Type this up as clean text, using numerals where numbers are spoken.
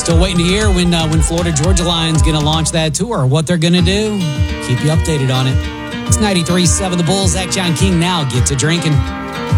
Still waiting to hear when Florida Georgia Line's going to launch that tour, what they're going to do. Keep you updated on it. It's 93.7 The Bull. Zach John King now. Get to drinking.